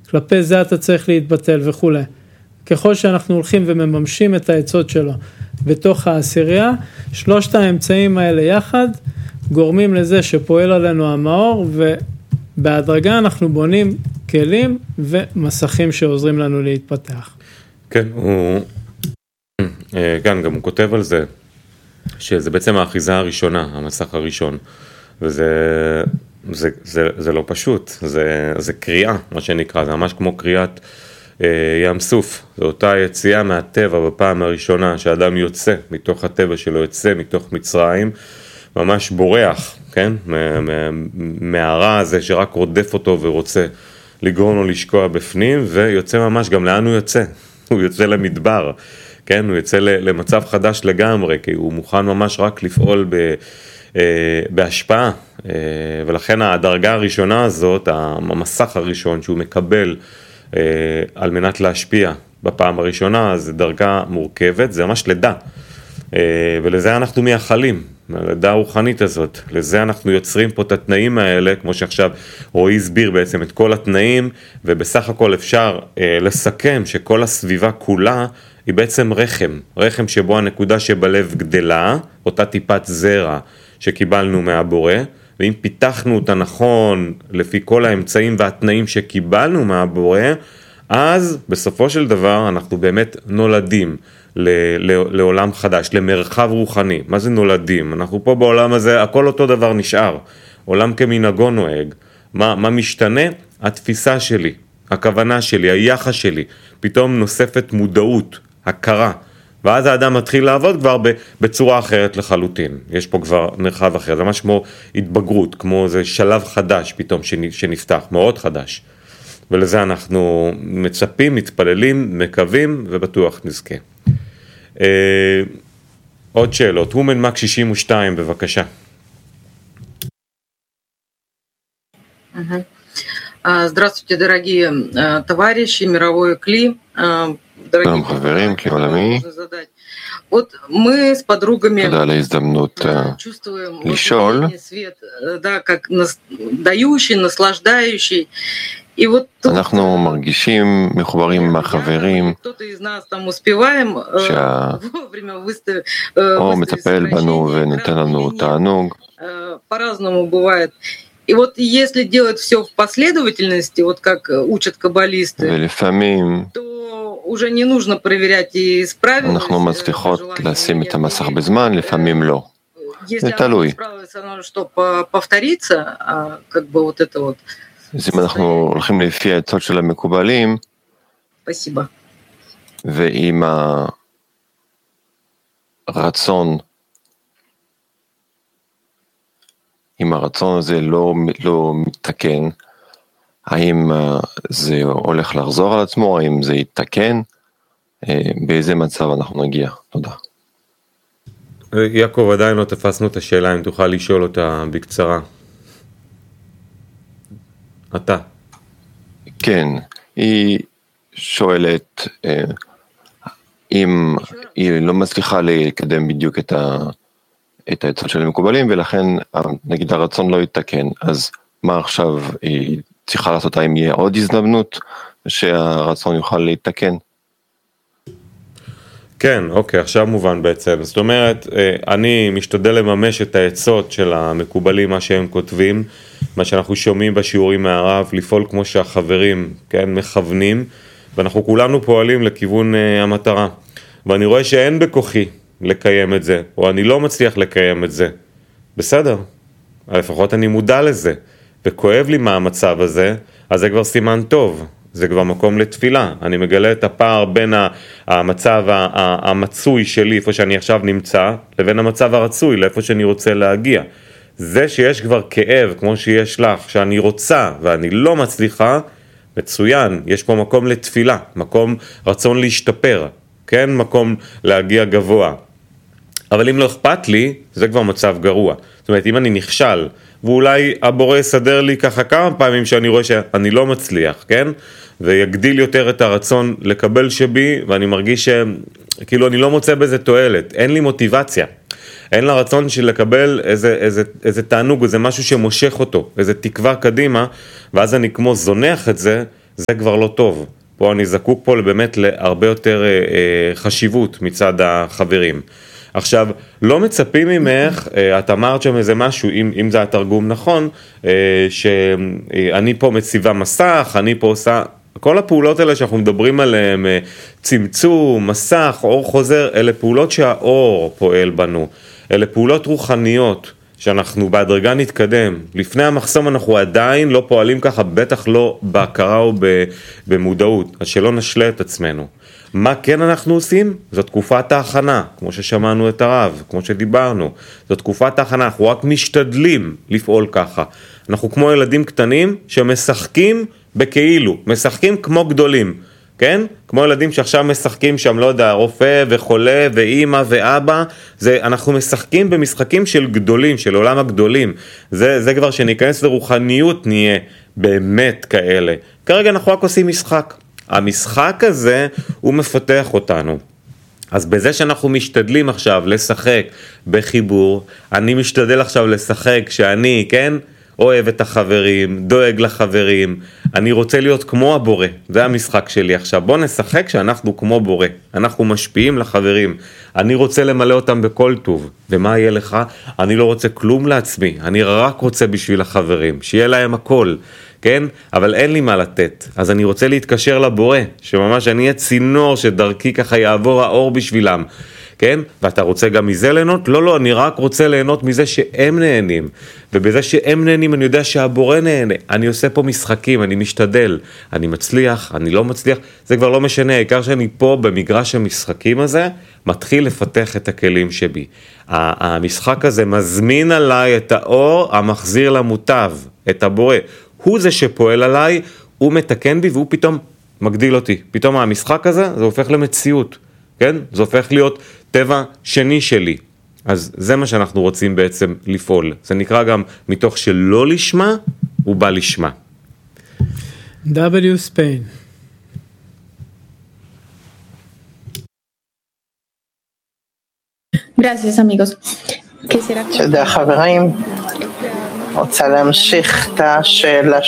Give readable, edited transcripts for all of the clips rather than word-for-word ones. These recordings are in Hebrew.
כלפי זה אתה צריך להתבטל וכו'. ככל שאנחנו הולכים ומממשים את העצות שלו בתוך העשירייה, שלושת האמצעים האלה יחד גורמים לזה שפועל עלינו המאור, ובהדרגה אנחנו בונים כלים ומסכים שעוזרים לנו להתפתח. כן, גם הוא כותב על זה, שזה בעצם האחיזה הראשונה, המסך הראשון, וזה לא פשוט, זה קריאה, מה שנקרא, זה ממש כמו קריאת ים סוף, זו אותה יציאה מהטבע בפעם הראשונה, שאדם יוצא מתוך הטבע שלו, יוצא מתוך מצרים, ממש בורח, כן? מהרע הזה שרק רודף אותו ורוצה לגרום לו לשקוע בפנים, ויוצא ממש גם לאן הוא יוצא, הוא יוצא למדבר, כן? הוא יוצא למצב חדש לגמרי, כי הוא מוכן ממש רק לפעול בהשפעה, ולכן הדרגה הראשונה הזאת, המסך הראשון שהוא מקבל על מנת להשפיע בפעם הראשונה, זה דרגה מורכבת, זה ממש לידה, ולזה אנחנו מייחלים, הלידה הרוחנית הזאת, לזה אנחנו יוצרים פה את התנאים האלה, כמו שעכשיו רועי הסביר בעצם את כל התנאים, ובסך הכל אפשר לסכם שכל הסביבה כולה היא בעצם רחם שבו הנקודה שבלב גדלה, אותה טיפת זרע שקיבלנו מהבורא, ואם פיתחנו אותה נכון לפי כל האמצעים והתנאים שקיבלנו מהבורא, אז בסופו של דבר אנחנו באמת נולדים לעולם חדש, למרחב רוחני. מה זה נולדים? אנחנו פה בעולם הזה, הכל אותו דבר נשאר. עולם כמנהגו נוהג. מה משתנה? התפיסה שלי, הכוונה שלי, היחס שלי. פתאום נוספת מודעות, הכרה. ואז האדם מתחיל לעבוד כבר בצורה אחרת לחלוטין. יש פה כבר מרחב אחר. זה ממש כמו התבגרות, כמו זה שלב חדש פתאום שנפתח, מאוד חדש. ולזה אנחנו מצפים, מתפללים, מקווים ובטוח נזכה. עוד שאלות. הומן מק 62, בבקשה. Здравствуйте, дорогие товарищи, мировой кли. שלום חברים, כלי עולמי. Вот мы с подругами תודה על ההזדמנות לשאול. да, как дающий, наслаждающий. אנחנו מרגישים מחוברים עם החברים או מטפל בנו ונותן לנו תענוג. По-разному бывает. И вот если делать все в последовательности, вот как учат каббалисты, то уже не нужно проверять и исправить. אנחנו מצליחות לשים את המסך בזמן, לפעמים לא. זה תלוי. Что повторится, как бы вот это вот. אז אם אנחנו הולכים לפי העצות של המקובלים, спасибо. ועם הרצון, אם הרצון הזה לא מתקן, האם זה הולך לחזור על עצמו, האם זה יתקן, באיזה מצב אנחנו נגיע. תודה. יעקב, עדיין לא תפסנו את השאלה, אם תוכל לשאול אותה בקצרה. אתה. כן, היא שואלת אם היא לא מצליחה לקדם בדיוק את העצות של המקובלים, ולכן נגיד הרצון לא יתקן, אז מה עכשיו היא צריכה לעשות? האם יהיה עוד הזדמנות שהרצון יוכל להתקן? כן, אוקיי, עכשיו מובן בעצם. זאת אומרת, אני משתדל לממש את העצות של המקובלים, מה שהם כותבים, מה שאנחנו שומעים בשיעורים מהרב, לפעול כמו שהחברים, כן, מכוונים, ואנחנו כולנו פועלים לכיוון המטרה. ואני רואה שאין בכוחי לקיים את זה, או אני לא מצליח לקיים את זה. בסדר, לפחות אני מודע לזה, וכואב לי מה המצב הזה, אז זה כבר סימן טוב. זה כבר מקום לתפילה, אני מגלה את הפער בין המצב המצוי שלי, איפה שאני עכשיו נמצא, לבין המצב הרצוי, לאיפה שאני רוצה להגיע. זה שיש כבר כאב, כמו שיש לך, שאני רוצה ואני לא מצליחה, מצוין, יש פה מקום לתפילה, מקום רצון להשתפר, כן, מקום להגיע גבוה. אבל אם לא אכפת לי, זה כבר מצב גרוע. זאת אומרת, אם אני נכשל, ואולי הבורא יסדר לי ככה כמה פעמים שאני רואה שאני לא מצליח, כן? ויגדיל יותר את הרצון לקבל שבי, ואני מרגיש שכאילו אני לא מוצא בזה תועלת, אין לי מוטיבציה, אין לה רצון של לקבל איזה תענוג, איזה משהו שמושך אותו, איזה תקווה קדימה, ואז אני כמו זונח את זה, זה כבר לא טוב. פה אני זקוק פה באמת להרבה יותר חשיבות מצד החברים. עכשיו, לא מצפים ממך, את אמרת שם איזה משהו, אם זה התרגום נכון, שאני פה מציבה מסך, אני פה עושה, כל הפעולות האלה שאנחנו מדברים עליהן, צמצום, מסך, אור חוזר, אלה פעולות שהאור פועל בנו, אלה פעולות רוחניות שאנחנו בהדרגה נתקדם. לפני המחסום אנחנו עדיין לא פועלים ככה, בטח לא בהכרה או במודעות, אז שלא נשלה את עצמנו. מה כן אנחנו עושים? זו תקופת ההכנה, כמו ששמענו את הרב, כמו שדיברנו. זו תקופת ההכנה, אנחנו רק משתדלים לפעול ככה. אנחנו כמו ילדים קטנים שמשחקים בכאילו, משחקים כמו גדולים, כן? כמו ילדים שעכשיו משחקים שם, לא יודע, רופא וחולה ואימא ואבא, אנחנו משחקים במשחקים של גדולים, של עולם הגדולים. זה כבר שניכנס לרוחניות נהיה באמת כאלה. כרגע אנחנו רק עושים משחק. המשחק הזה הוא מפתח אותנו. אז בזה שאנחנו משתדלים עכשיו לשחק בחיבור, אני משתדל עכשיו לשחק שאני, כן, אוהב את החברים, דואג לחברים, אני רוצה להיות כמו הבורא, זה המשחק שלי עכשיו. בוא נשחק שאנחנו כמו בורא, אנחנו משפיעים לחברים, אני רוצה למלא אותם בכל טוב, ומה יהיה לך? אני לא רוצה כלום לעצמי, אני רק רוצה בשביל החברים, שיהיה להם הכל, כן? אבל אין לי מה לתת, אז אני רוצה להתקשר לבורא, שממש אני אהיה צינור שדרכי ככה יעבור האור בשבילם, כן? ואתה רוצה גם מזה ליהנות? לא, אני רק רוצה ליהנות מזה שהם נהנים, ובזה שהם נהנים אני יודע שהבורא נהנה, אני עושה פה משחקים, אני משתדל, אני מצליח, אני לא מצליח, זה כבר לא משנה, העיקר שאני פה במגרש המשחקים הזה, מתחיל לפתח את הכלים שבי. המשחק הזה מזמין עליי את האור המחזיר למוטב, את הבורא, הוא זה שפועל עליי, הוא מתקן בי והוא פתאום מגדיל אותי, פתאום המשחק הזה זה הופך למציאות, כן? זה הופך להיות טבע שני שלי. אז זה מה שאנחנו רוצים בעצם לפעול. זה נקרא גם מתוך שלא לשמה, הוא בא לשמה. W Spain. Gracias amigos. תודה חברים. רוצה להמשיך את השאלה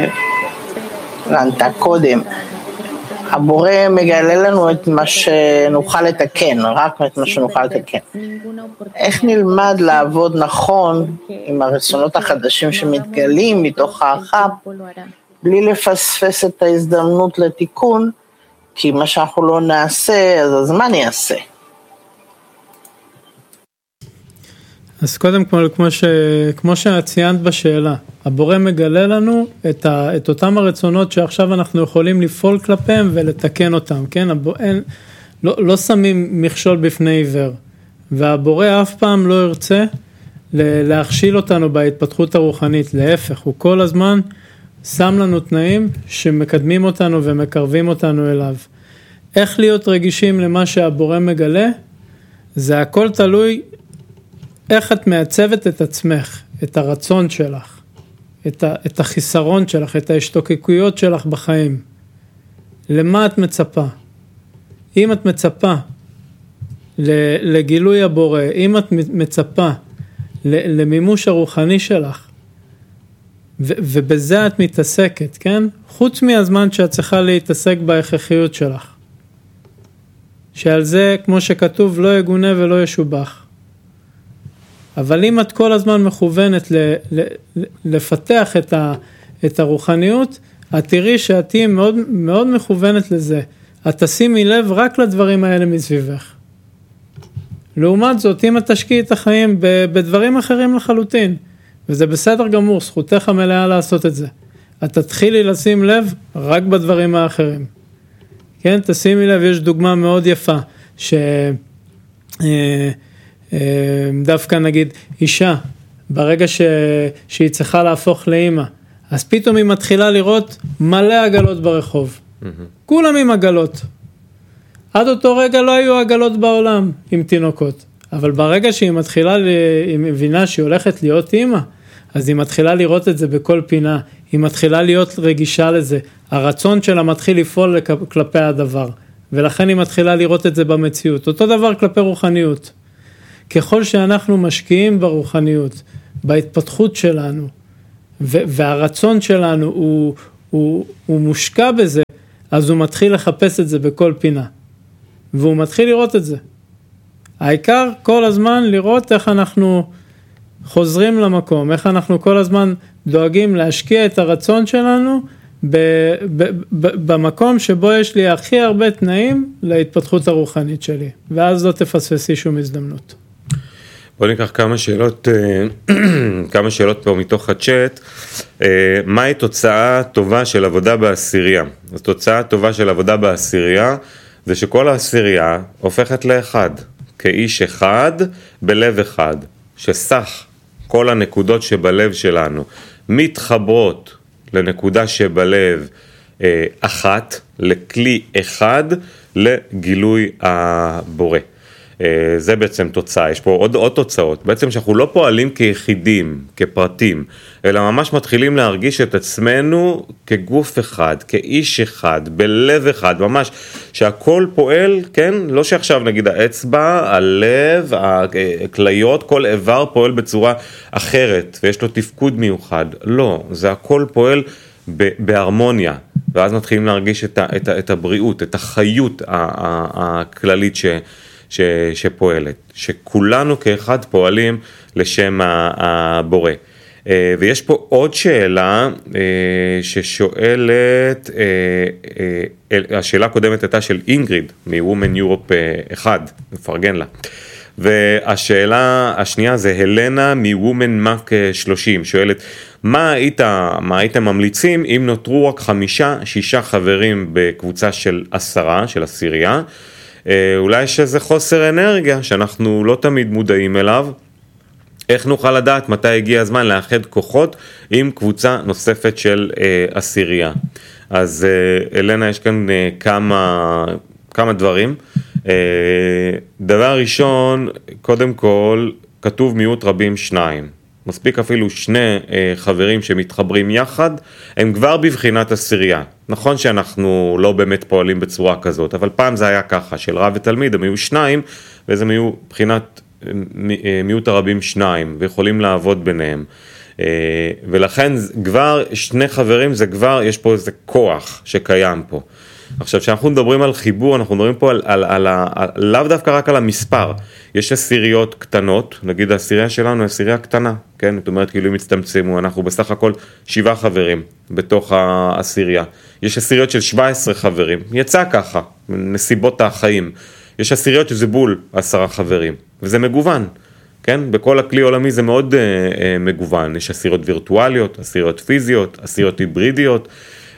שלנת קודם. הבורא מגלה לנו את מה שנוכל לתקן, רק את מה שנוכל לתקן. איך נלמד לעבוד נכון עם הרצונות החדשים שמתגלים מתוך האחר, בלי לפספס את ההזדמנות לתיקון, כי מה שאנחנו לא נעשה, אז הזמן יעשה. אז קודם כל, כמו שציינת בשאלה, הבורא מגלה לנו את אותם הרצונות שעכשיו אנחנו יכולים לפעול כלפיהם ולתקן אותם, כן? לא שמים מכשול בפני עיוור, והבורא אף פעם לא ירצה להכשיל אותנו בהתפתחות הרוחנית, להפך, הוא כל הזמן שם לנו תנאים שמקדמים אותנו ומקרבים אותנו אליו. איך להיות רגישים למה שהבורא מגלה? זה הכל תלוי איך את מעצבת את עצמך, את הרצון שלך, את החיסרון שלך, את ההשתוקקויות שלך בחיים. למה את מצפה? אם את מצפה לגילוי הבורא, אם את מצפה למימוש הרוחני שלך, ובזה את מתעסקת, כן? חוץ מהזמן שאת צריכה להתעסק בהכרחיות שלך. שעל זה, כמו שכתוב, לא יגונה ולא ישובח. אבל אם את כל הזמן מכוונת לפתח את הרוחניות, את תראי שאת תהיי מאוד, מאוד מכוונת לזה. את תשימי לב רק לדברים האלה מסביבך. לעומת זאת, אם את תשקיעי את החיים בדברים אחרים לחלוטין, וזה בסדר גמור, זכותך המלאה לעשות את זה. את תתחילי לשים לב רק בדברים האחרים. כן, תשימי לב, יש דוגמה מאוד יפה, דווקא נגיד אישה, ברגע שהיא צריכה להפוך לאמא, אז פתאום היא מתחילה לראות מלא עגלות ברחוב. כולם עם עגלות. עד אותו רגע לא היו עגלות בעולם עם תינוקות. אבל ברגע שהיא מתחילה, היא מבינה שהיא הולכת להיות אמא, אז היא מתחילה לראות את זה בכל פינה. היא מתחילה להיות רגישה לזה. הרצון שלה מתחיל לפעול כלפי הדבר. ולכן היא מתחילה לראות את זה במציאות. אותו דבר כלפי רוחניות. ככל שאנחנו משקיעים ברוחניות, בהתפתחות שלנו, והרצון שלנו הוא מושקע בזה, אז הוא מתחיל לחפש את זה בכל פינה. והוא מתחיל לראות את זה. העיקר כל הזמן לראות איך אנחנו חוזרים למקום, איך אנחנו כל הזמן דואגים להשקיע את הרצון שלנו במקום שבו יש לי הכי הרבה תנאים להתפתחות הרוחנית שלי, ואז לא תפספסי שום הזדמנות. בוא ניקח כמה שאלות פה מתוך הצ'אט. מהי תוצאה טובה של עבודה בעשירייה? אז תוצאה טובה של עבודה בעשירייה זה שכל העשירייה הופכת לאחד, כאיש אחד בלב אחד, שסך כל הנקודות שבלב שלנו מתחברות לנקודה שבלב אחת, לכלי אחד, לגילוי הבורא. זה בעצם תוצאה, יש פה עוד תוצאות, בעצם שאנחנו לא פועלים כיחידים, כפרטים, אלא ממש מתחילים להרגיש את עצמנו כגוף אחד, כאיש אחד, בלב אחד, ממש שהכל פועל, כן? לא שעכשיו נגיד האצבע, הלב, הכליות, כל איבר פועל בצורה אחרת, ויש לו תפקוד מיוחד, לא, זה הכל פועל בהרמוניה, ואז מתחילים להרגיש את הבריאות, את החיות הכללית שפועלת, שכולנו כאחד פועלים לשם הבורא. ויש פה עוד שאלה ששואלת, השאלה הקודמת הייתה של אינגריד, מ-Women Europe 1, מפרגן לה. והשאלה השנייה זה הלנה מ-Women Mac 30, שואלת, מה הייתם ממליצים אם נותרו רק 5-6 חברים בקבוצה של 10, של עשירייה? אולי שזה חוסר אנרגיה שאנחנו לא תמיד מודעים אליו. איך נוכל לדעת מתי הגיע הזמן לאחד כוחות עם קבוצה נוספת של עשירייה? אז אלנה, יש כאן כמה דברים. דבר ראשון, קודם כל, כתוב מיעוט רבים 2. מספיק אפילו 2 חברים שמתחברים יחד, הם כבר בבחינת עשירייה. נכון שאנחנו לא באמת פועלים בצורה כזאת, אבל פעם זה היה ככה, של רב ותלמיד, הם היו 2, וזה היו בחינת מיעוט הרבים 2, ויכולים לעבוד ביניהם. ולכן כבר 2 חברים, זה כבר, יש פה איזה כוח שקיים פה. עכשיו, כשאנחנו מדברים על חיבור, אנחנו מדברים פה לאו דווקא רק על המספר. יש עשיריות קטנות, נגיד העשירייה שלנו היא עשירייה קטנה, כן? זאת אומרת, כאילו אם הצטמצמו, אנחנו בסך הכל 7 חברים בתוך העשירייה. יש עשיריות של 17 חברים, יצא ככה, נסיבות החיים. יש עשיריות שזה בול 10 חברים, וזה מגוון, כן? בכל הכלי עולמי זה מאוד מגוון. יש עשיריות וירטואליות, עשיריות פיזיות, עשיריות היברידיות,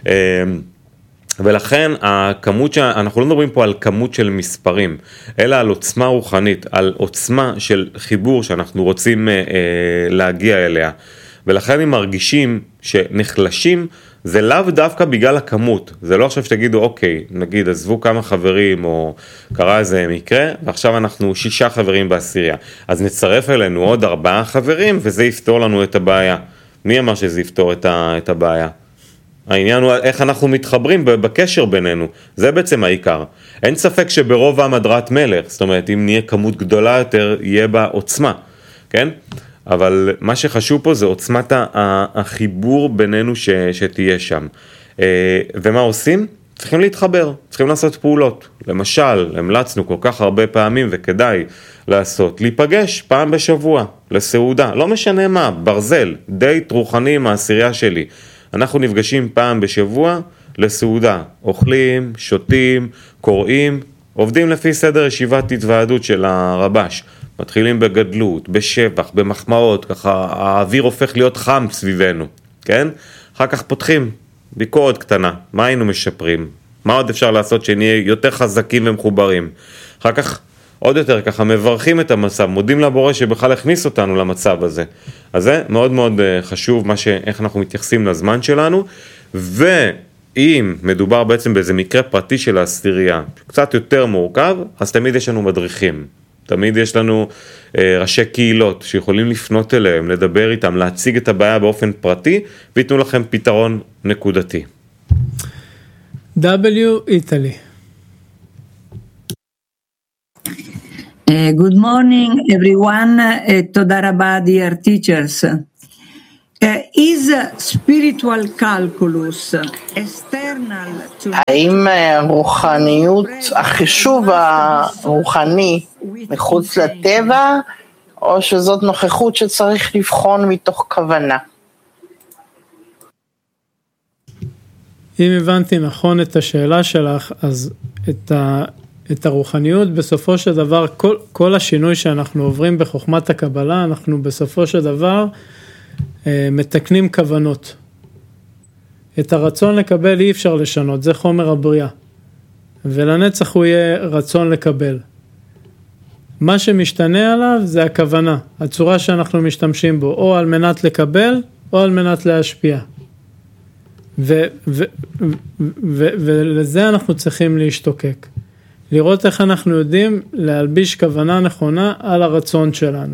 ולכן הכמות אנחנו לא מדברים פה על כמות של מספרים, אלא על עוצמה רוחנית, על עוצמה של חיבור שאנחנו רוצים להגיע אליה. ולכן אם מרגישים שנחלשים, זה לאו דווקא בגלל הכמות. זה לא עכשיו שתגידו, אוקיי, נגיד, עזבו כמה חברים, או קרה איזה מקרה, ועכשיו אנחנו 6 חברים בעשירייה. אז נצרף אלינו עוד 4 חברים, וזה יפתור לנו את הבעיה. מי אמר שזה יפתור את הבעיה? העניין הוא איך אנחנו מתחברים בקשר בינינו, זה בעצם העיקר. אין ספק שברוב המדרת מלך, זאת אומרת, אם נהיה כמות גדולה יותר, יהיה בה עוצמה, כן? אבל מה שחשוב פה זה עוצמת החיבור בינינו שתהיה שם. ומה עושים? צריכים להתחבר, צריכים לעשות פעולות. למשל, המלצנו כל כך הרבה פעמים וכדאי לעשות, להיפגש פעם בשבוע, לסעודה, לא משנה מה, ברזל, דייט רוחני עם העשירייה שלי. אנחנו נפגשים פעם בשבוע לסעודה, אוכלים, שותים, קוראים, עובדים לפי סדר ישיבת התוועדות של הרבש, מתחילים בגדלות, בשבח, במחמאות, ככה האוויר הופך להיות חם סביבנו, כן? אחר כך פותחים ביקורת קטנה, מה היינו משפרים? מה עוד אפשר לעשות שנהיה יותר חזקים ומחוברים? אחר כך עוד יותר ככה מברכים את המצב, מודים לבורא שבכלל הכניס אותנו למצב הזה. אז זה מאוד מאוד חשוב איך אנחנו מתייחסים לזמן שלנו, ואם מדובר בעצם באיזה מקרה פרטי של העשירייה, קצת יותר מורכב, אז תמיד יש לנו מדריכים, תמיד יש לנו ראשי קהילות שיכולים לפנות אליהם, לדבר איתם, להציג את הבעיה באופן פרטי, ויתנו לכם פתרון נקודתי. Italy. Good morning, everyone. Toda Rabba, dear teachers. is spiritual calculus external to... האם רוחניות, החישוב הרוחני מחוץ לטבע, או שזאת נוכחות שצריך לבחון מתוך כוונה? אם הבנתי נכון את השאלה שלך, אז את הרוחניות בסופו של דבר, כל השינוי שאנחנו עוברים בחוכמת הקבלה, אנחנו בסופו של דבר מתקנים כוונות. את הרצון לקבל אי אפשר לשנות, זה חומר הבריאה. ולנצח הוא יהיה רצון לקבל. מה שמשתנה עליו זה הכוונה, הצורה שאנחנו משתמשים בו, או על מנת לקבל, או על מנת להשפיע. ולזה אנחנו צריכים להשתוקק. לראות איך אנחנו יודעים להלביש כוונה נכונה על הרצון שלנו.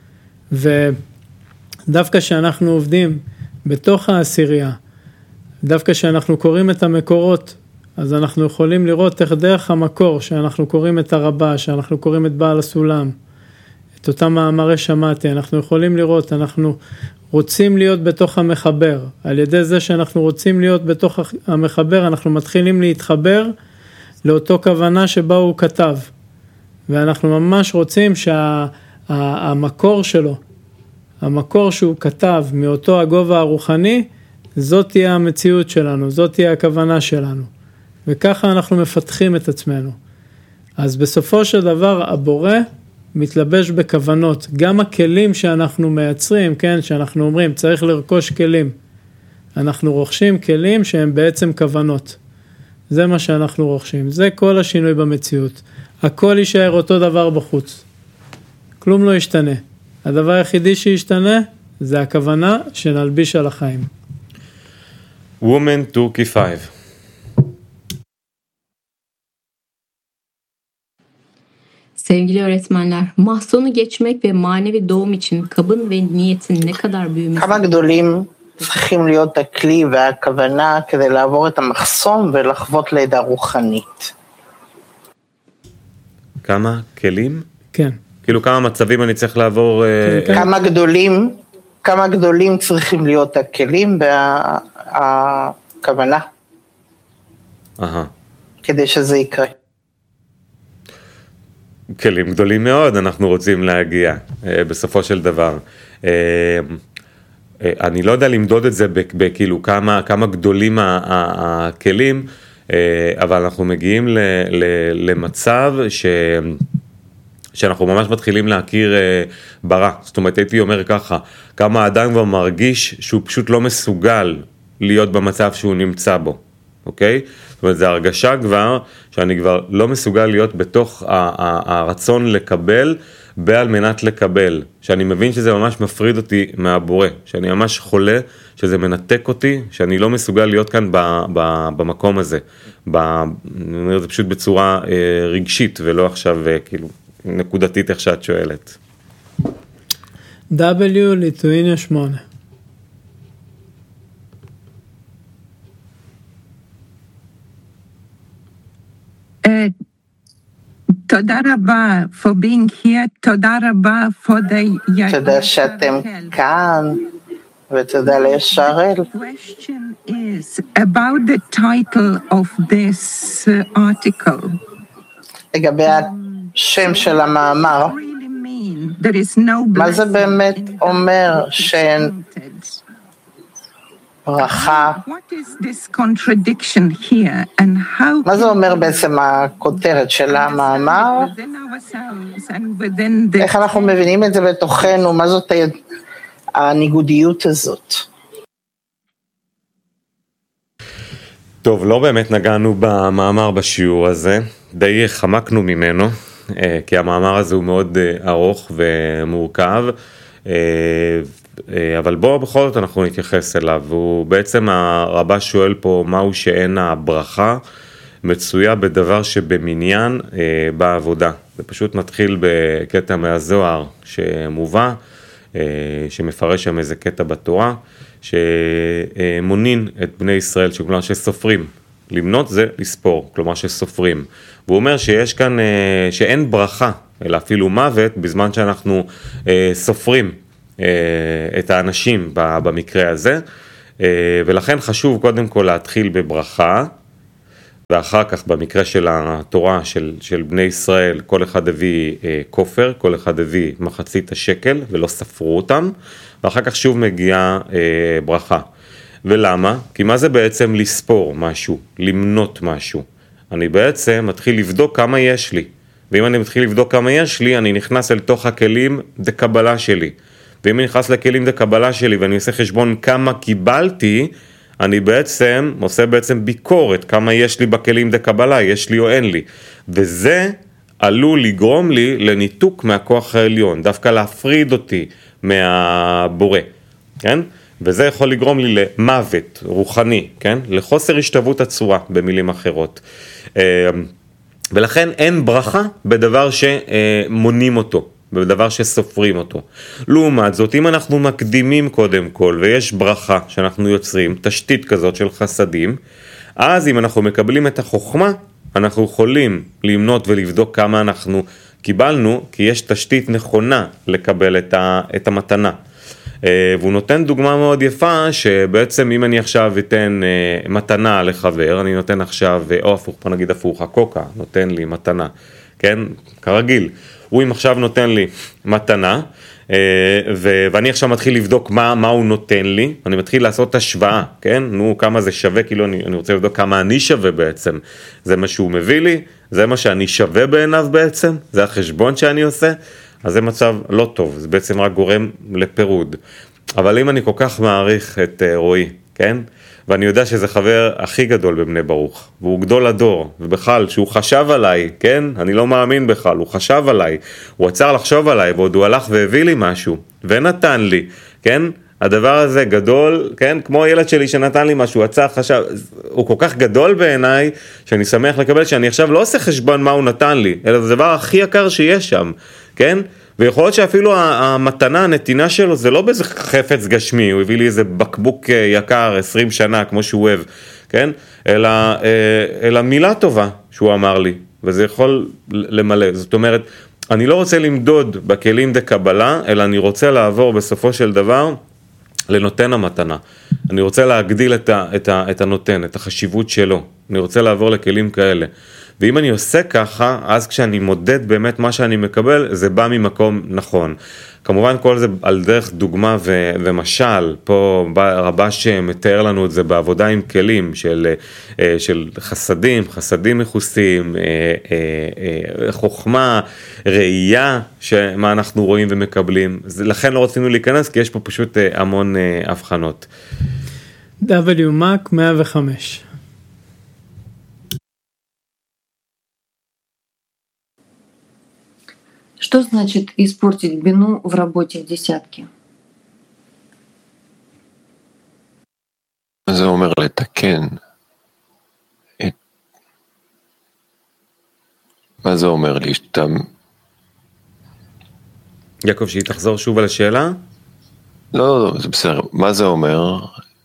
ודווקא שאנחנו עובדים בתוך העשירייה, דווקא שאנחנו קוראים את המקורות, אז אנחנו יכולים לראות איך דרך המקור, שאנחנו קוראים את הרבה, שאנחנו קוראים את בעל הסולם, את אותם מאמרי שמעתי, אנחנו יכולים לראות, אנחנו רוצים להיות בתוך המחבר. על ידי זה שאנחנו רוצים להיות בתוך המחבר, אנחנו מתחילים להתחבר לאותו כוונה שבה הוא כתב. ואנחנו ממש רוצים שהמקור שלו, המקור שהוא כתב מאותו הגובה הרוחני, זאת תהיה המציאות שלנו, זאת תהיה הכוונה שלנו. וככה אנחנו מפתחים את עצמנו. אז בסופו של דבר הבורא מתלבש בכוונות. גם הכלים שאנחנו מייצרים, כן, שאנחנו אומרים, צריך לרכוש כלים. אנחנו רוכשים כלים שהם בעצם כוונות. זה מה שאנחנו רוכשים. זה כל השינוי במציאות. הכל יישאר אותו דבר בחוץ. כלום לא ישתנה. הדבר היחידי שישתנה זה הכוונה שנלביש על החיים. Woman Turkey 5. Sevgili öğretmenler, mahzunu geçmek ve manevi doğum için kabın ve niyetin ne kadar büyümesi... כמה גדולים צריכים להיות הכלי והכוונה כדי לעבור את המחסום ולחוות לידה רוחנית? כמה כלים? כן. כאילו כמה מצבים אני צריך לעבור... כמה גדולים צריכים להיות הכלים והכוונה כדי שזה יקרה. כלים גדולים מאוד אנחנו רוצים להגיע בסופו של דבר. אני לא יודע למדוד את זה בכאילו כמה גדולים הכלים, אבל אנחנו מגיעים למצב שאנחנו ממש מתחילים להכיר ברא. זאת אומרת, הייתי אומר ככה, כמה האדם כבר מרגיש שהוא פשוט לא מסוגל להיות במצב שהוא נמצא בו, אוקיי? זאת אומרת, זו הרגשה כבר, שאני כבר לא מסוגל להיות בתוך הרצון לקבל, בעל מנת לקבל. שאני מבין שזה ממש מפריד אותי מהבורא, שאני ממש חולה, שזה מנתק אותי, שאני לא מסוגל להיות כאן במקום הזה. אני אומר, זה פשוט בצורה רגשית, ולא עכשיו כאילו... נקודתית איך שאת שואלת. W ליטואיניה 8. תודה רבה for being here, תודה רבה for the... תודה שאתם כאן, ותודה לישרל. The question is about the title of this article. לגבי שם של המאמר, מה זה באמת אומר שאין ברכה? מה זה אומר בעצם הכותרת של המאמר? איך אנחנו מבינים את זה בתוכנו? מה זאת הניגודיות הזאת? טוב, לא באמת נגענו במאמר בשיעור הזה, די חמקנו ממנו, כי המאמר הזה הוא מאוד ארוך ומורכב, אבל בואו בכל זאת אנחנו נתייחס אליו. הוא בעצם הרבה שואל פה מהו שאין הברכה מצויה בדבר שבמניין בעבודה. זה פשוט מתחיל בקטע מהזוהר שמובא, שמפרש שם איזה קטע בתורה, שמונין את בני ישראל, כלומר שסופרים. למנות זה לספור, כלומר שסופרים. והוא אומר שיש כאן, שאין ברכה, אלא אפילו מוות, בזמן שאנחנו סופרים את האנשים במקרה הזה, ולכן חשוב קודם כל להתחיל בברכה, ואחר כך במקרה של התורה של בני ישראל, כל אחד הביא כופר, כל אחד הביא מחצית השקל ולא ספרו אותם, ואחר כך שוב מגיעה ברכה. ולמה? כי מה זה בעצם לספור משהו, למנות משהו? אני בעצם מתחיל לבדוק כמה יש לי, ואם אני מתחיל לבדוק כמה יש לי, אני נכנס אל תוך הכלים דקבלה שלי, ואם אני נכנס לכלים דקבלה שלי ואני עושה חשבון כמה קיבלתי, אני בעצם עושה ביקורת כמה יש לי בכלים דקבלה, יש לי או אין לי, וזה עלול לגרום לי לניתוק מהכוח העליון, דווקא להפריד אותי מהבורא, כן? וזה יכול לגרום לי למוות רוחני, כן? לחוסר השתוות הצורה במילים אחרות. ולכן אין ברכה בדבר שמונים אותו, בדבר שסופרים אותו. לעומת זאת, אם אנחנו מקדימים קודם כל, ויש ברכה שאנחנו יוצרים, תשתית כזאת של חסדים, אז אם אנחנו מקבלים את החוכמה, אנחנו יכולים למנות ולבדוק כמה אנחנו קיבלנו, כי יש תשתית נכונה לקבל את המתנה. והוא נותן דוגמה מאוד יפה, שבעצם אם אני עכשיו אתן מתנה לחבר, אני נותן עכשיו, או הפוך, פה נגיד הפוך, הקוקה נותן לי מתנה, כן? כרגיל. הוא אם עכשיו נותן לי מתנה, ואני עכשיו מתחיל לבדוק מה הוא נותן לי, אני מתחיל לעשות השוואה, כן? נו, כמה זה שווה, כאילו אני רוצה לבדוק כמה אני שווה בעצם. זה מה שהוא מביא לי, זה מה שאני שווה בעיניו בעצם, זה החשבון שאני עושה, אז זה מצב לא טוב, זה בעצם רק גורם לפירוד. אבל אם אני כל כך מעריך את רועי, כן? ואני יודע שזה חבר הכי גדול בבני ברוך, והוא גדול הדור, ובכלל שהוא חשב עליי, כן? אני לא מאמין בכלל, הוא חשב עליי, הוא עצר לחשוב עליי, ועוד הוא הלך והביא לי משהו, ונתן לי, כן? הדבר הזה גדול, כן? כמו הילד שלי שנתן לי משהו, עצר, חשב, הוא כל כך גדול בעיניי, שאני שמח לקבל שאני עכשיו לא עושה חשבון מה הוא נתן לי, אלא זה הדבר הכי יקר שיש שם, כן? ויכול להיות שאפילו המתנה, הנתינה שלו, זה לא באיזה חפץ גשמי, הוא הביא לי איזה בקבוק יקר 20 שנה, כמו שהוא אוהב, כן? אלא מילה טובה שהוא אמר לי, וזה יכול למלא. זאת אומרת, אני לא רוצה למדוד בכלים דקבלה, אלא אני רוצה לעבור בסופו של דבר לנותן המתנה. אני רוצה להגדיל את הנותן, את החשיבות שלו. אני רוצה לעבור לכלים כאלה. ואם אני עושה ככה, אז כשאני מודד באמת מה שאני מקבל, זה בא ממקום נכון. כמובן כל זה על דרך דוגמה ומשל, פה רבש מתאר לנו את זה בעבודה עם כלים של חסדים מכוסים, חוכמה, ראייה, מה אנחנו רואים ומקבלים. לכן לא רצינו להיכנס, כי יש פה פשוט המון הבחנות. WMAC 105. Что значит испортить бину в работе в десятке? זה אומר לתקן. מה זה אומר לי? יעקב, שהיא תחזור שוב על השאלה? לא, זה בסדר. מה זה אומר?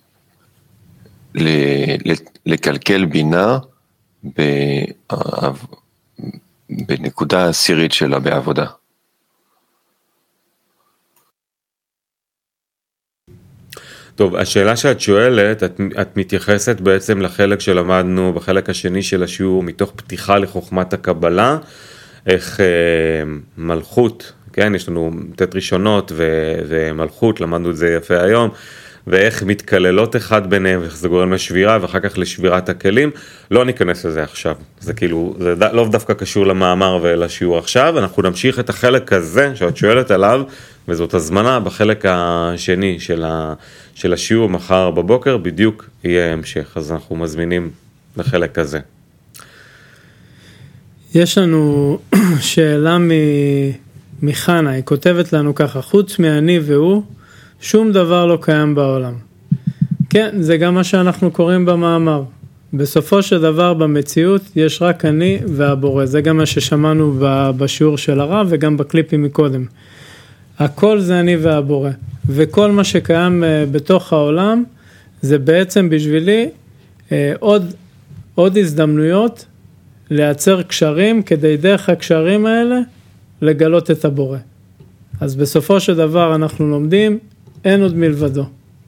לקלקל בינה בנקודה העשירית שלה בעבודה. טוב, השאלה שאת שואלת, את מתייחסת בעצם לחלק שלמדנו בחלק השני של השיעור, מתוך פתיחה לחוכמת הקבלה, איך מלכות, כן, יש לנו תת ראשונות ומלכות, למדנו את זה יפה היום, ואיך מתקללות אחד ביניהם, ואיך זה גורם לשבירה, ואחר כך לשבירת הכלים. לא ניכנס לזה עכשיו. זה כאילו, זה לא דווקא קשור למאמר ולשיעור עכשיו, אנחנו נמשיך את החלק הזה שאת שואלת עליו, וזאת הזמנה בחלק השני של השיעור מחר בבוקר, בדיוק יהיה המשך. אז אנחנו מזמינים לחלק הזה. יש לנו שאלה מחנה, היא כותבת לנו ככה, חוץ מאני והוא, שום דבר לא קיים בעולם. כן, זה גם מה שאנחנו קוראים במאמר. בסופו של דבר במציאות יש רק אני והבורא. זה גם מה ששמענו בשיעור של הרב וגם בקליפים מקודם. הכל זה אני והבורא. וכל מה שקיים בתוך העולם זה בעצם בשבילי עוד הזדמנויות לייצר קשרים כדי דרך הקשרים האלה לגלות את הבורא. אז בסופו של דבר אנחנו לומדים, אין עוד מלבדו.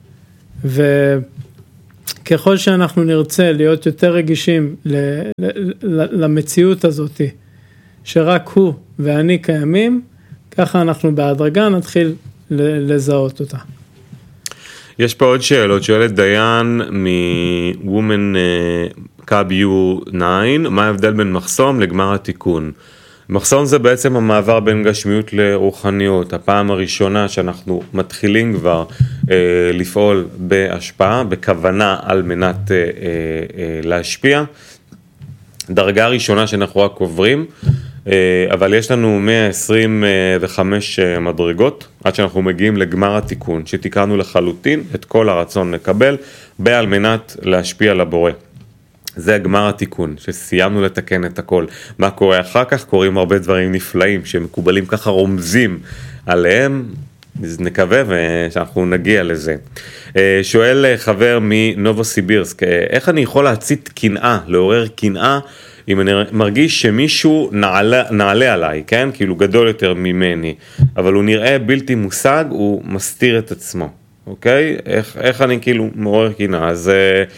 וככל שאנחנו נרצה להיות יותר רגישים למציאות הזאת, שרק הוא ואני קיימים, ככה אנחנו בהדרגה נתחיל לזהות אותה. יש פה עוד שאלות, שואלת דיין מ-Woman Cub U9, מה ההבדל בין מחסום לגמר התיקון? מחסום זה בעצם המעבר בין גשמיות לרוחניות, הפעם הראשונה שאנחנו מתחילים כבר לפעול בהשפעה, בכוונה על מנת להשפיע, דרגה ראשונה שאנחנו רק עוברים, אבל יש לנו 125 מדרגות, עד שאנחנו מגיעים לגמר התיקון, שתיקנו לחלוטין את כל הרצון לקבל, על מנת להשפיע על הבורא. זה גמר התיקון, שסיימנו לתקן את הכל. מה קורה אחר כך? קוראים הרבה דברים נפלאים, שמקובלים ככה רומזים עליהם, אז נקווה שאנחנו נגיע לזה. שואל חבר מנובוסיבירסק, איך אני יכול להצית קנאה, לעורר קנאה, אם אני מרגיש שמישהו נעלה עליי, כן? כאילו גדול יותר ממני, אבל הוא נראה בלתי מושג, הוא מסתיר את עצמו, אוקיי? איך אני כאילו מעורר קנאה? אז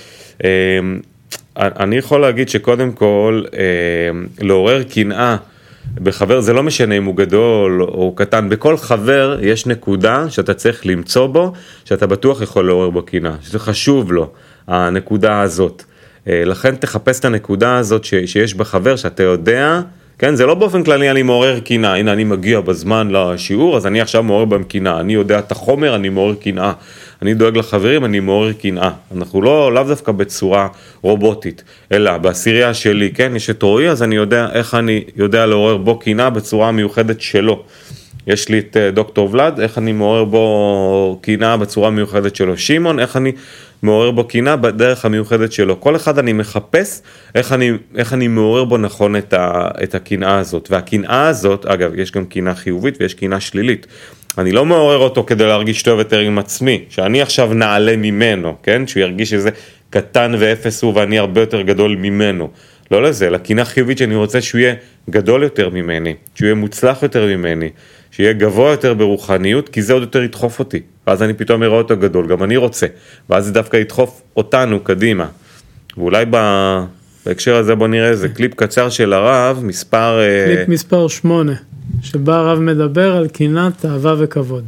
אני יכול להגיד שקודם כל, לעורר קנאה בחבר, זה לא משנה אם הוא גדול או קטן, בכל חבר יש נקודה שאתה צריך למצוא בו, שאתה בטוח יכול לעורר בו קנאה, שזה חשוב לו, הנקודה הזאת. לכן תחפש את הנקודה הזאת שיש בחבר, שאתה יודע, כן, זה לא באופן כללי אני מעורר קנאה, הנה אני מגיע בזמן לשיעור, אז אני עכשיו מעורר בהם קנאה, אני יודע את החומר, אני מעורר קנאה, אני דואג לחברים, אני מעורר קנאה, אנחנו לאו דווקא בצורה רובוטית, אלא בעשירייה שלי, כן, יש את רועי, אז אני יודע איך אני יודע לעורר בו קנאה בצורה מיוחדת שלו. יש לי את דוקטור ולד, איך אני מעורר בו קנאה בצורה מיוחדת שלו. שמעון, איך אני מעורר בו קנאה בדרך המיוחדת שלו. כל אחד אני מחפש איך אני מעורר בו נכון את הקנאה הזאת. והקנאה הזאת, אגב, יש גם קנאה חיובית ויש קנאה שלילית. אני לא מעורר אותו כדי להרגיש טוב יותר עם עצמי, שאני עכשיו נעלה ממנו, כן? שהוא ירגיש שזה קטן ואפס הוא ואני הרבה יותר גדול ממנו. לא לזה, אלא קנאה חיובית שאני רוצה שהוא יהיה גדול יותר ממני, שהוא יהיה מוצלח יותר ממני, שיהיה גבוה יותר ברוחניות, כי זה עוד יותר ידחוף אותי. ואז אני פתאום אראה אותו גדול, גם אני רוצה. ואז זה דווקא ידחוף אותנו קדימה. ואולי בהקשר הזה בוא נראה איזה קליפ קצר של הרב, קליפ מספר 8, שבה הרב מדבר על קנאת אהבה וכבוד.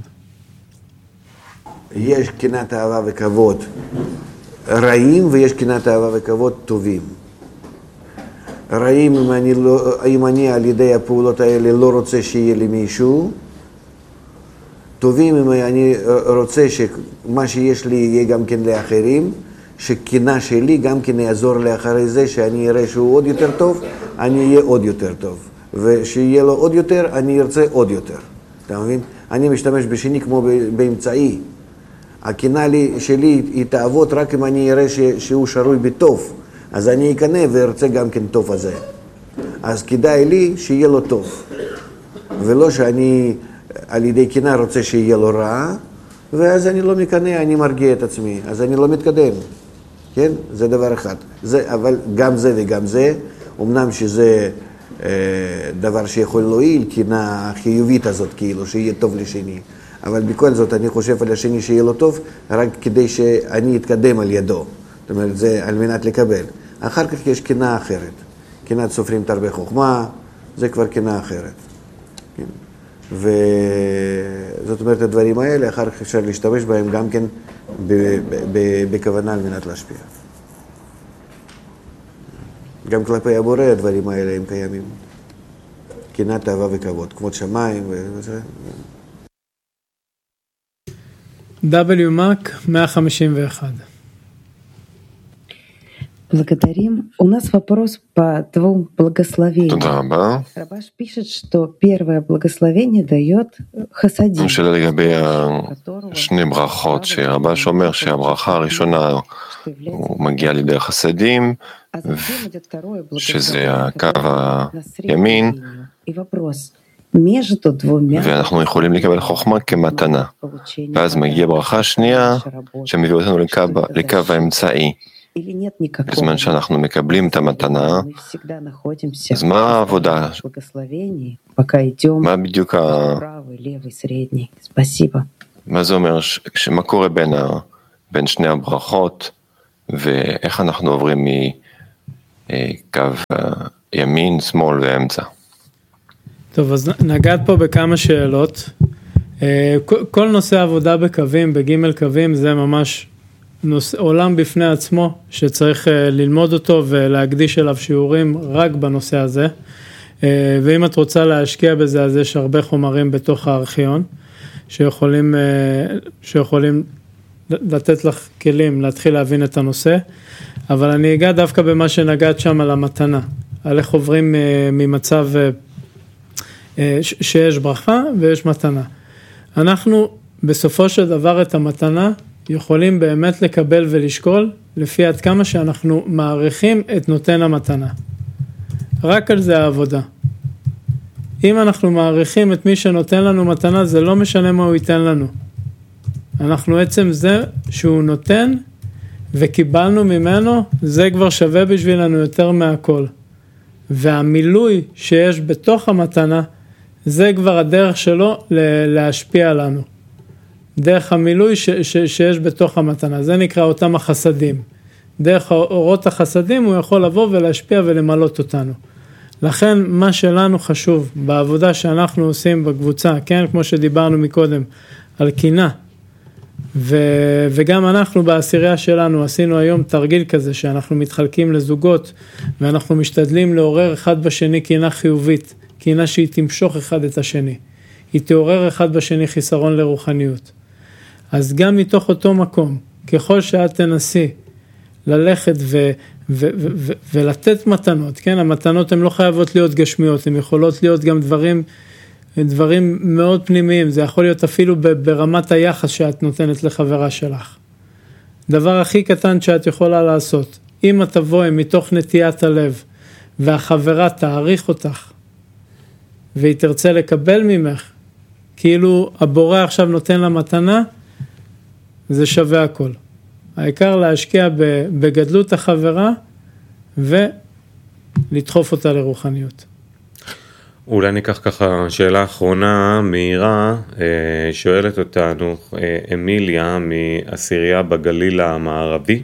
יש קנאת אהבה וכבוד רעים, ויש קנאת אהבה וכבוד טובים. רעים אם אני על ידי הפעולות האלה לא רוצה שיהיה לי מישהו, טובים אם אני רוצה שמה שיש לי יהיה גם כן לאחרים, שקנאה שלי גם כן יעזור לאחרי זה, שאני אראה שהוא עוד יותר טוב, אני אהיה עוד יותר טוב, ושיהיה לו עוד יותר, אני ארצה עוד יותר. אתה מבין? אני משתמש בשני כמו באמצעי. הקנאה שלי היא תעבוד רק אם אני אראה שהוא שרוי בטוב, אז אני אקנה וארצה גם כן טוב הזה. אז כדאי לי שיהיה לו טוב, ולא שאני על ידי קנאה רוצה שיהיה לו רע, ואז אני לא מקנה, אני מרגיע את עצמי, אז אני לא מתקדם. כן? זה דבר אחד. אבל גם זה וגם זה, אמנם שזה דבר שיכול להועיל, קנאה החיובית הזאת, כאילו, שיהיה טוב לשני. אבל בכל זאת אני חושב על השני שיהיה לו טוב, רק כדי שאני אתקדם על ידו. זאת אומרת, זה על מנת לקבל. אחר כך יש קנאה אחרת. קנאת סופרים תרבה חוכמה, זה כבר קנאה אחרת. כן? וזאת אומרת, הדברים האלה, אחר כך אפשר להשתמש בהם גם כן בכוונה על מנת להשפיע. גם כלפי הבורא הדברים האלה הם קיימים. קנאת אהבה וכבוד, כבוד שמיים וזה. WMAC 151. Благодарим. У нас вопрос по двум благословениям. Рабаш пишет, что первое благословение дает хасадим. שאלה לגבי שני ברכות, שרבש אומר שהברכה הראשונה הוא מגיע על ידי החסדים, שזה הקו הימין, ואנחנו יכולים לקבל חוכמה כמתנה. ואז מגיע ברכה שנייה שמביא אותנו לקו האמצעי. בזמן שאנחנו מקבלים את המתנה, אז מה העבודה? מה בדיוק מה זה אומר, מה קורה בין שני הברכות, ואיך אנחנו עוברים מקו ימין, שמאל ואמצע? טוב, אז נגעת פה בכמה שאלות. כל נושא עבודה בקווים, בג' קווים, זה ממש עולם בפני עצמו, שצריך ללמוד אותו ולהקדיש אליו שיעורים רק בנושא הזה. ואם את רוצה להשקיע בזה, אז יש הרבה חומרים בתוך הארכיון, שיכולים לתת לך כלים להתחיל להבין את הנושא, אבל אני אגע דווקא במה שנגעת שם על המתנה, על איך עוברים ממצב שיש ברכה ויש מתנה. אנחנו בסופו של דבר את המתנה יכולים באמת לקבל ולשקול לפי עד כמה שאנחנו מעריכים את נותן המתנה. רק על זה העבודה. אם אנחנו מעריכים את מי שנותן לנו מתנה, זה לא משנה מה הוא ייתן לנו. אנחנו עצם זה שהוא נותן וקיבלנו ממנו, זה כבר שווה בשבילנו יותר מהכל. והמילוי שיש בתוך המתנה, זה כבר הדרך שלו להשפיע עלינו. דרך המילוי שיש בתוך המתנה, זה נקרא אותם החסדים. דרך אורות החסדים הוא יכול לבוא ולהשפיע ולמלות אותנו. לכן מה שלנו חשוב בעבודה שאנחנו עושים בקבוצה, כן, כמו שדיברנו מקודם, על קינה, וגם אנחנו בעשירייה שלנו עשינו היום תרגיל כזה שאנחנו מתחלקים לזוגות, ואנחנו משתדלים לעורר אחד בשני קינה חיובית, קינה שהיא תמשוך אחד את השני, היא תעורר אחד בשני חיסרון לרוחניות. אז גם מתוך אותו מקום, ככל שאת תנסי ללכת ולתת מתנות, כן, המתנות הן לא חייבות להיות גשמיות, הן יכולות להיות גם דברים מאוד פנימיים, זה יכול להיות אפילו ברמת היחס שאת נותנת לחברה שלך. דבר הכי קטן שאת יכולה לעשות, אם את תבואי מתוך נטיית הלב, והחברה תעריך אותך, והיא תרצה לקבל ממך, כאילו הבורא עכשיו נותן לה מתנה, זה שווה הכל. העיקר להשקיע בגדלות החברה, ולדחוף אותה לרוחניות. אולי ניקח ככה שאלה אחרונה מהירה, שואלת אותנו אמיליה מעשירייה בגליל המערבי,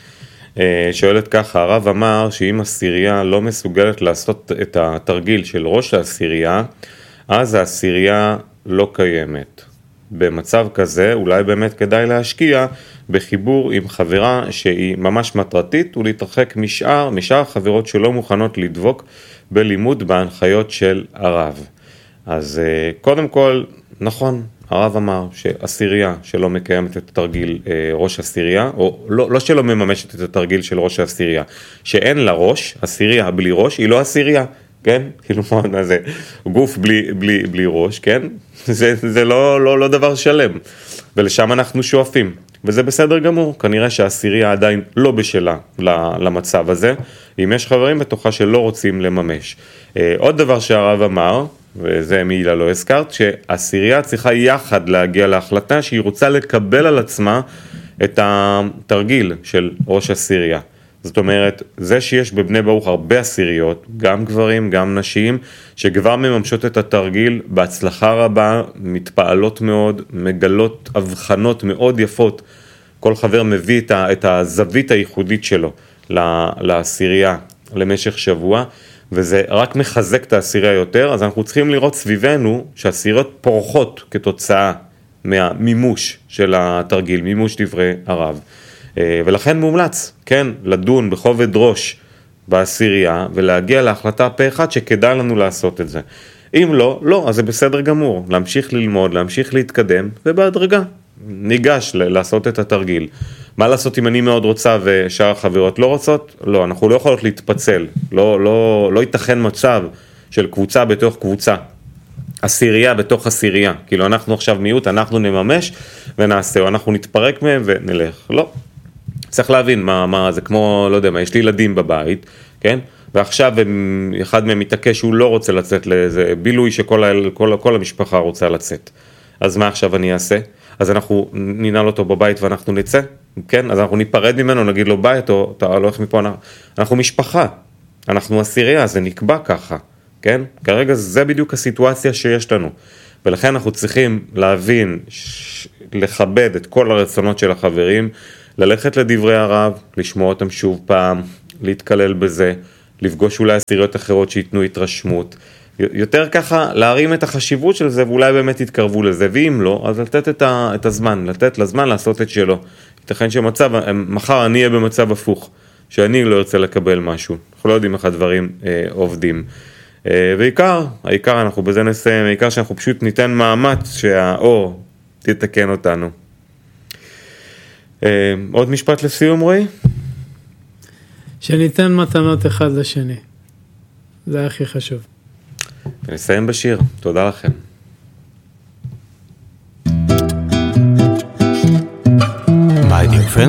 שואלת ככה, הרב אמר שאם עשירייה לא מסוגלת לעשות את התרגיל של ראש העשירייה, אז העשירייה לא קיימת. במצב כזה אולי באמת כדאי להשקיע בחיבור עם חברה שהיא ממש מטרתית ולהתרחק משאר חברות שלא מוכנות לדבוק בלימוד בהנחיות של הרב. אז קודם כל, נכון, הרב אמר שעשירייה שלא מקיימת את התרגיל ראש עשירייה, או לא שלא מממשת את התרגיל של ראש העשירייה, שאין לה ראש, עשירייה בלי ראש, היא לא עשירייה, כן? כאילו מה זה, גוף בלי ראש, כן? זה לא דבר שלם, ולשם אנחנו שואפים, וזה בסדר גמור, כנראה שהעשירייה עדיין לא בשלה למצב הזה, אם יש חברים בתוכה שלא רוצים לממש. עוד דבר שהרב אמר, וזה מילה לא הזכרת, שהעשירייה צריכה יחד להגיע להחלטה שהיא רוצה לקבל על עצמה את התרגיל של ראש עשירייה. זאת אומרת, זה שיש בבני ברוך הרבה עשיריות, גם גברים, גם נשים, שכבר מממשות את התרגיל בהצלחה רבה, מתפעלות מאוד, מגלות הבחנות מאוד יפות. כל חבר מביא את הזווית הייחודית שלו לעשירייה למשך שבוע, וזה רק מחזק את העשירייה יותר, אז אנחנו צריכים לראות סביבנו שהעשיריות פורחות כתוצאה מהמימוש של התרגיל, מימוש דברי הרב. ולכן מומלץ, כן, לדון בכובד ראש בעשירייה, ולהגיע להחלטה פה אחד שכדאי לנו לעשות את זה. אם לא, אז זה בסדר גמור, להמשיך ללמוד, להמשיך להתקדם, ובהדרגה ניגש לעשות את התרגיל. מה לעשות אם אני מאוד רוצה ושאר החברות לא רוצות? לא, אנחנו לא יכולות להתפצל, לא ייתכן מצב של קבוצה בתוך קבוצה, עשירייה בתוך עשירייה, כאילו אנחנו עכשיו מיעוט, אנחנו נממש ונעשה, או אנחנו נתפרק מהם ונלך, לא. צריך להבין מה זה כמו, לא יודע מה, יש לי ילדים בבית, כן? ועכשיו אחד מהם מתעקש שהוא לא רוצה לצאת לאיזה בילוי שכל המשפחה רוצה לצאת. אז מה עכשיו אני אעשה? אז אנחנו ננעל אותו בבית ואנחנו נצא, כן? אז אנחנו ניפרד ממנו, נגיד לו בית, או אתה לא הולך מפה, אנחנו משפחה, אנחנו עשירייה, זה נקבע ככה, כן? כרגע זה בדיוק הסיטואציה שיש לנו, ולכן אנחנו צריכים להבין, לכבד את כל הרצונות של החברים, ללכת לדברי הרב, לשמוע אותם שוב פעם, להתקלל בזה, לפגוש אולי עשיריות אחרות שיתנו התרשמות, יותר ככה להרים את החשיבות של זה, ואולי באמת יתקרבו לזה, ואם לא, אז לתת את הזמן, לתת לזמן לעשות את שלו. ייתכן מחר אני אהיה במצב הפוך, שאני לא ארצה לקבל משהו, אנחנו לא יודעים איך הדברים עובדים. העיקר אנחנו בזה נסיים, העיקר שאנחנו פשוט ניתן מאמץ שהאור תתקן אותנו. עוד משפט לסיום, רועי? שניתן מתנות אחד לשני. זה הכי חשוב. נסיים בשיר. תודה לכם. My dear friend.